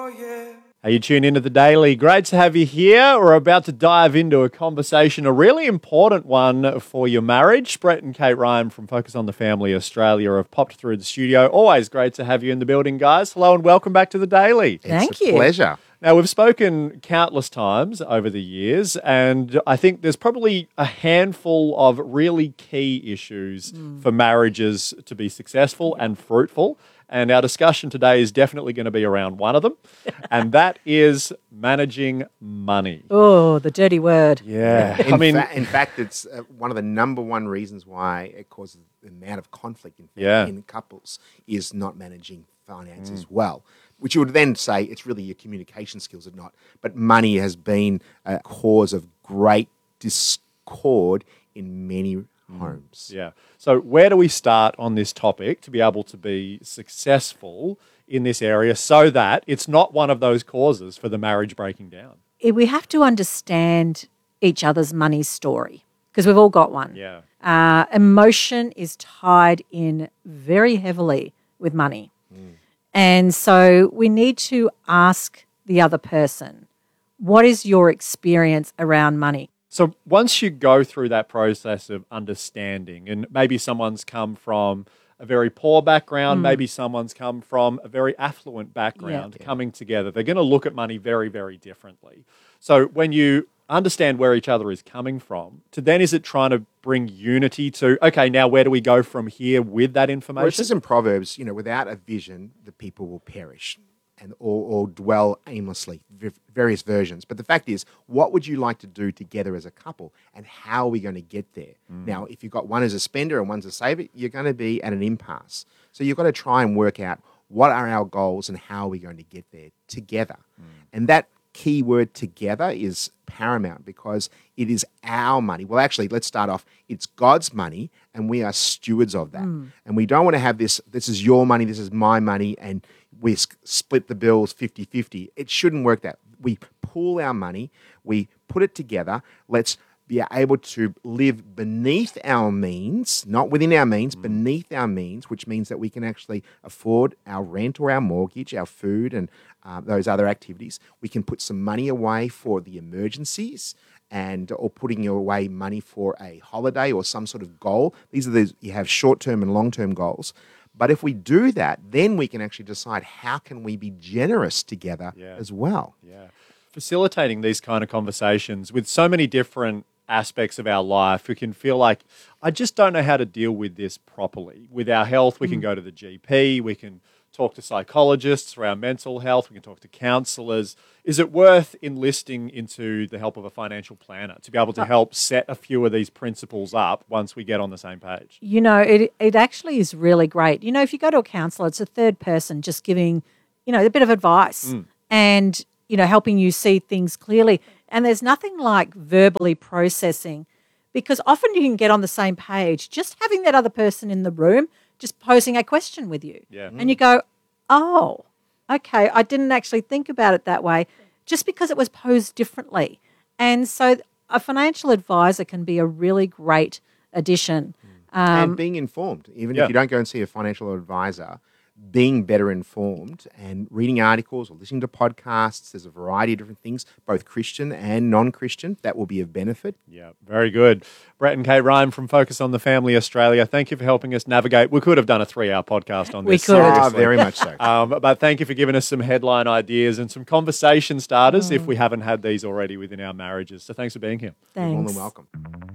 Hey, you tune into The Daily. Great to have you here. We're about to dive into a conversation, a really important one for your marriage. Brett and Kate Ryan from Focus on the Family Australia have popped through the studio. Always great to have you in the building, guys. Hello and welcome back to The Daily. Thank you. Pleasure. Now, we've spoken countless times over the years, and I think there's probably a handful of really key issues for marriages to be successful and fruitful. And our discussion today is definitely going to be around one of them, and that is managing money. Oh, the dirty word. Yeah. In fact, it's one of the number one reasons why it causes the amount of conflict in couples is not managing finances well, which you would then say it's really your communication skills or not. But money has been a cause of great discord in many homes. Yeah. So where do we start on this topic to be able to be successful in this area so that it's not one of those causes for the marriage breaking down? We have to understand each other's money story because we've all got one. Yeah. Emotion is tied in very heavily with money. And so we need to ask the other person, what is your experience around money? So once you go through that process of understanding, and maybe someone's come from a very poor background, maybe someone's come from a very affluent background, coming together, they're going to look at money very, very differently. So when you understand where each other is coming from, to then is it trying to bring unity to, okay, now where do we go from here with that information? Well, it says in Proverbs, without a vision, the people will perish and or dwell aimlessly, various versions. But the fact is, what would you like to do together as a couple, and how are we going to get there? Now, if you've got one as a spender and one's a saver, you're going to be at an impasse. So you've got to try and work out what are our goals and how are we going to get there together. And that key word together is paramount because it is our money. Well, actually, let's start off. It's God's money and we are stewards of that. And we don't want to have this is your money, this is my money, and we split the bills 50-50. It shouldn't work that. We pool our money, we put it together. Let's be able to live beneath our means, not within our means, beneath our means, which means that we can actually afford our rent or our mortgage, our food, and those other activities. We can put some money away for the emergencies or putting away money for a holiday or some sort of goal. These are you have short-term and long-term goals. But if we do that, then we can actually decide how can we be generous together as well. Yeah. Facilitating these kind of conversations with so many different aspects of our life, we can feel like, I just don't know how to deal with this properly. With our health, we can go to the GP, we can talk to psychologists for our mental health, we can talk to counsellors. Is it worth enlisting into the help of a financial planner to be able to help set a few of these principles up once we get on the same page? It actually is really great. If you go to a counsellor, it's a third person just giving, a bit of advice and, helping you see things clearly. And there's nothing like verbally processing because often you can get on the same page just having that other person in the room just posing a question with you. Yeah. And you go, oh, okay, I didn't actually think about it that way just because it was posed differently. And so a financial advisor can be a really great addition. And being informed, even if you don't go and see a financial advisor, being better informed and reading articles or listening to podcasts. There's a variety of different things, both Christian and non-Christian, that will be of benefit. Yeah, very good. Brett and Kate Ryan from Focus on the Family Australia, thank you for helping us navigate. We could have done a 3-hour podcast on this. We could. Very much so. But thank you for giving us some headline ideas and some conversation starters if we haven't had these already within our marriages. So thanks for being here. Thanks. You're more than welcome.